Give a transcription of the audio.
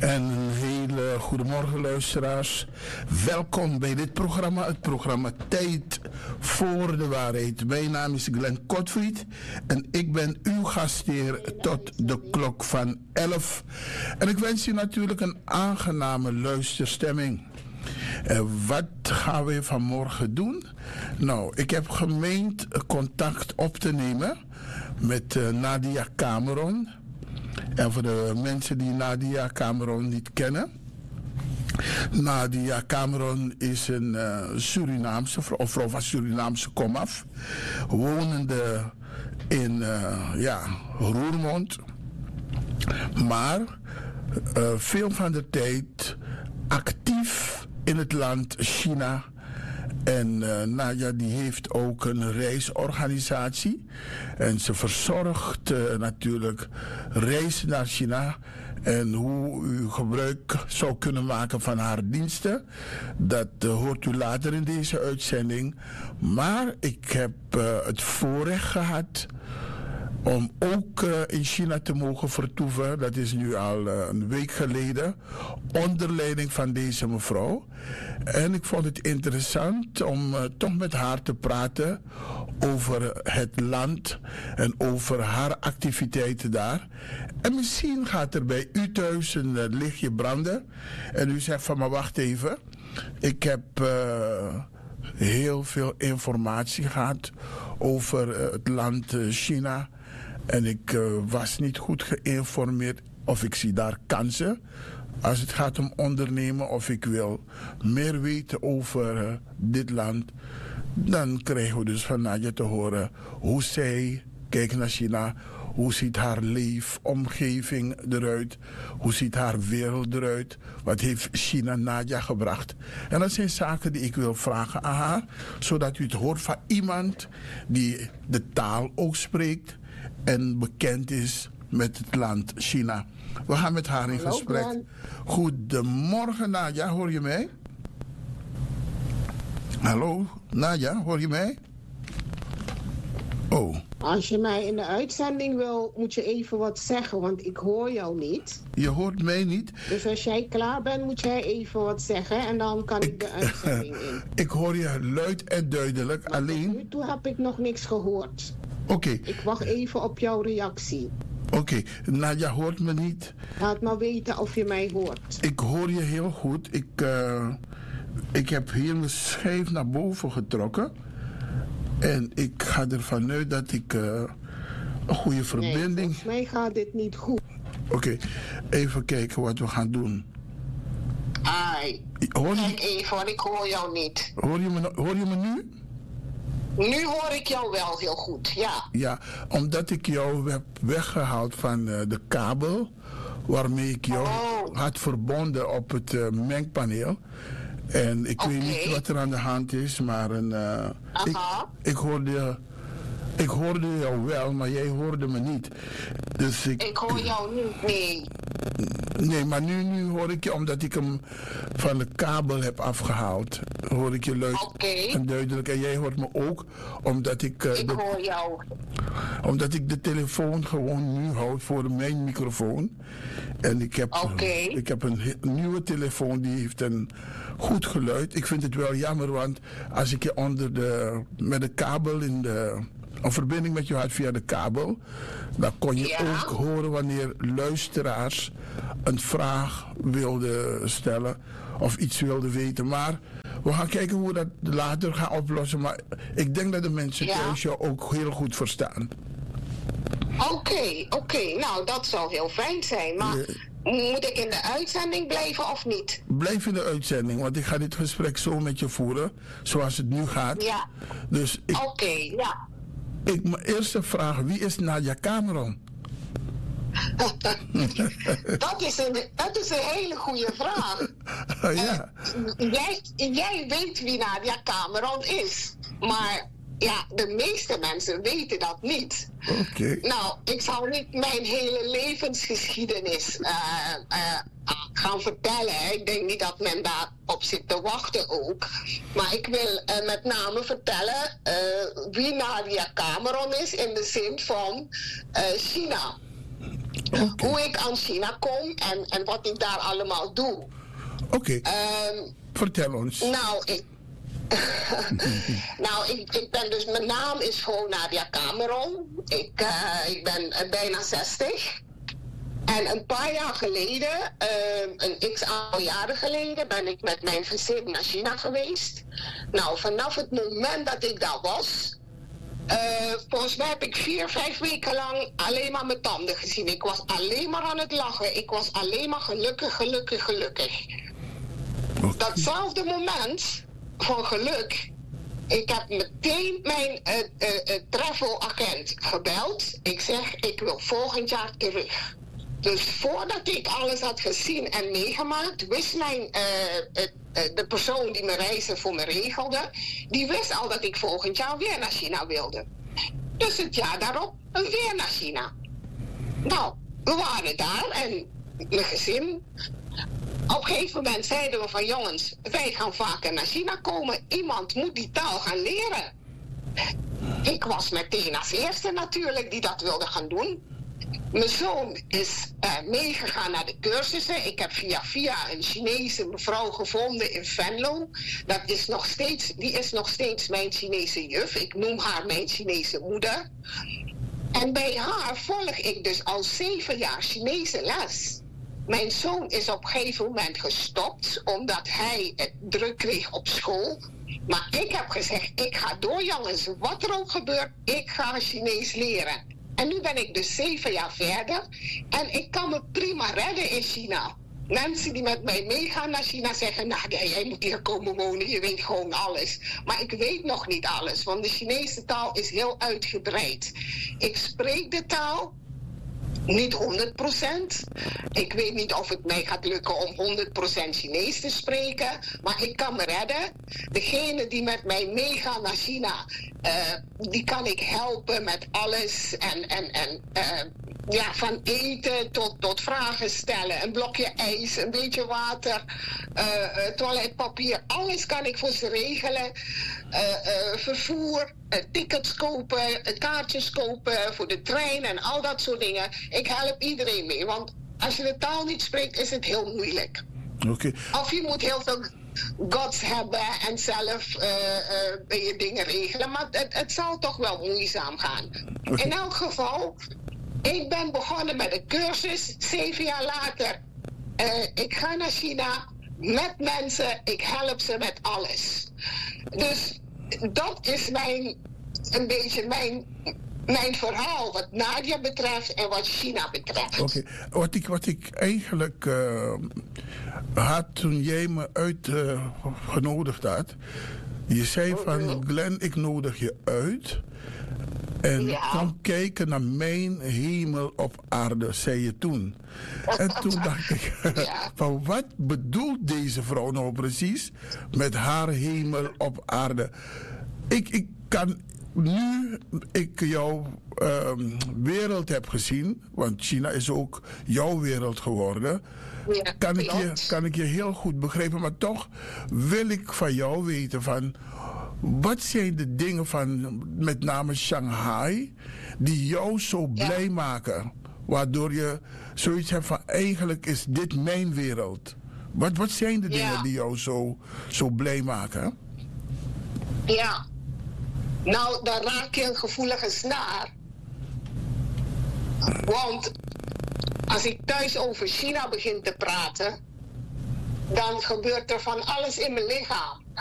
En een hele goedemorgen luisteraars. Welkom bij dit programma, het programma Tijd voor de Waarheid. Mijn naam is Glenn Kortfried en ik ben uw gastheer tot de klok van 11. En ik wens u natuurlijk een aangename luisterstemming. Wat gaan we vanmorgen doen? Nou, ik heb gemeend contact op te nemen met Nadia Cameron. En voor de mensen die Nadia Cameron niet kennen. Nadia Cameron is een Surinaamse vrouw van Surinaamse komaf. Wonende in Roermond. Maar veel van de tijd actief in het land China. En Nadia die heeft ook een reisorganisatie. En ze verzorgt natuurlijk reizen naar China. En hoe u gebruik zou kunnen maken van haar diensten, dat hoort u later in deze uitzending. Maar ik heb het voorrecht gehad om ook in China te mogen vertoeven. Dat is nu al een week geleden. Onder leiding van deze mevrouw. En ik vond het interessant om toch met haar te praten over het land en over haar activiteiten daar. En misschien gaat er bij u thuis een lichtje branden. En u zegt van, maar wacht even. Ik heb heel veel informatie gehad over het land China. En ik was niet goed geïnformeerd of ik zie daar kansen als het gaat om ondernemen of ik wil meer weten over dit land. Dan krijgen we dus van Nadia te horen hoe zij kijkt naar China. Hoe ziet haar leefomgeving eruit? Hoe ziet haar wereld eruit? Wat heeft China Nadia gebracht? En dat zijn zaken die ik wil vragen aan haar, zodat u het hoort van iemand die de taal ook spreekt en bekend is met het land China. We gaan met haar in gesprek. Glenn. Goedemorgen Nadia, hoor je mij? Hallo Nadia, hoor je mij? Oh. Als je mij in de uitzending wil, moet je even wat zeggen, want ik hoor jou niet. Je hoort mij niet? Dus als jij klaar bent, moet jij even wat zeggen en dan kan ik de uitzending in. Ik hoor je luid en duidelijk, maar alleen... Tot nu toe heb ik nog niks gehoord. Oké. Ik wacht even op jouw reactie. Oké, Nadia hoort me niet. Laat maar weten of je mij hoort. Ik hoor je heel goed. Ik heb hier mijn schijf naar boven getrokken. En ik ga ervan uit dat ik een goede verbinding... Nee, volgens mij gaat dit niet goed. Oké, even kijken wat we gaan doen. Ai, kijk even, want ik hoor jou niet. Hoor je me nu? Nu hoor ik jou wel heel goed, ja. Ja, omdat ik jou heb weggehaald van de kabel waarmee ik jou had verbonden op het mengpaneel. En ik weet niet wat er aan de hand is, maar ik hoorde jou wel, maar jij hoorde me niet. Dus ik hoor jou niet, nee. Nee, maar nu hoor ik je, omdat ik hem van de kabel heb afgehaald. Hoor ik je luid en duidelijk. En jij hoort me ook, omdat ik hoor jou. Omdat ik de telefoon gewoon nu houd voor mijn microfoon. En ik heb een nieuwe telefoon, die heeft een goed geluid. Ik vind het wel jammer, want als ik je met de kabel een verbinding met je had via de kabel, dan kon je ook horen wanneer luisteraars een vraag wilden stellen of iets wilden weten. Maar we gaan kijken hoe we dat later gaan oplossen. Maar ik denk dat de mensen thuis jou ook heel goed verstaan. Oké. Nou, dat zou heel fijn zijn. Maar moet ik in de uitzending blijven of niet? Blijf in de uitzending, want ik ga dit gesprek zo met je voeren, zoals het nu gaat. Ja. Dus mijn eerste vraag, wie is Nadia Cameron? Dat is een hele goede vraag. Ja. Jij weet wie Nadia Cameron is. Maar ja, de meeste mensen weten dat niet. Oké. Nou, ik zal niet mijn hele levensgeschiedenis gaan vertellen. Ik denk niet dat men daarop zit te wachten ook. Maar ik wil met name vertellen wie Nadia Cameron is in de zin van China. Hoe ik aan China kom en wat ik daar allemaal doe. Oké. Vertel ons. Ik ben dus, mijn naam is gewoon Nadia Cameron. Ik ben bijna 60. En een paar jaar geleden, een x-aantal jaren geleden, ben ik met mijn gezin naar China geweest. Nou, vanaf het moment dat ik daar was, volgens mij heb ik 4-5 weken lang alleen maar mijn tanden gezien. Ik was alleen maar aan het lachen. Ik was alleen maar gelukkig. Okay. Datzelfde moment van geluk. Ik heb meteen mijn travelagent gebeld. Ik zeg, ik wil volgend jaar terug. Dus voordat ik alles had gezien en meegemaakt, wist de persoon die mijn reizen voor me regelde, die wist al dat ik volgend jaar weer naar China wilde. Dus het jaar daarop weer naar China. Nou, we waren daar en mijn gezin. Op een gegeven moment zeiden we van jongens, wij gaan vaker naar China komen. Iemand moet die taal gaan leren. Ik was meteen als eerste natuurlijk die dat wilde gaan doen. Mijn zoon is meegegaan naar de cursussen. Ik heb via een Chinese mevrouw gevonden in Venlo. Die is nog steeds mijn Chinese juf. Ik noem haar mijn Chinese moeder. En bij haar volg ik dus al 7 jaar Chinese les. Mijn zoon is op een gegeven moment gestopt omdat hij het druk kreeg op school. Maar ik heb gezegd, ik ga door jongens, wat er ook gebeurt, ik ga Chinees leren. En nu ben ik dus 7 jaar verder en ik kan me prima redden in China. Mensen die met mij meegaan naar China zeggen, nou jij moet hier komen wonen, je weet gewoon alles. Maar ik weet nog niet alles, want de Chinese taal is heel uitgebreid. Ik spreek de taal. Niet 100%. Ik weet niet of het mij gaat lukken om 100% Chinees te spreken. Maar ik kan me redden. Degene die met mij meegaan naar China, die kan ik helpen met alles. Van eten tot vragen stellen. Een blokje ijs, een beetje water, toiletpapier. Alles kan ik voor ze regelen. Vervoer, tickets kopen, kaartjes kopen voor de trein en al dat soort dingen. Ik help iedereen mee, want als je de taal niet spreekt is het heel moeilijk. Okay. Of je moet heel veel guts hebben en zelf je dingen regelen, maar het zal toch wel moeizaam gaan. Okay. In elk geval, ik ben begonnen met een cursus, 7 jaar later. Ik ga naar China met mensen, ik help ze met alles. Dus dat is een beetje mijn verhaal wat Nadia betreft en wat China betreft. Oké. Wat ik eigenlijk had toen jij me uitgenodigd had. Je zei van Glenn, ik nodig je uit. En kom kijken naar mijn hemel op aarde, zei je toen. En toen dacht ik, van wat bedoelt deze vrouw nou precies met haar hemel op aarde? Ik kan, nu ik jouw wereld heb gezien, want China is ook jouw wereld geworden, kan ik je heel goed begrijpen. Maar toch wil ik van jou weten van, wat zijn de dingen van met name Shanghai die jou zo blij maken? Waardoor je zoiets hebt van, eigenlijk is dit mijn wereld. Wat zijn de dingen die jou zo blij maken? Ja, nou dan raak je een gevoelige snaar. Want als ik thuis over China begin te praten, dan gebeurt er van alles in mijn lichaam.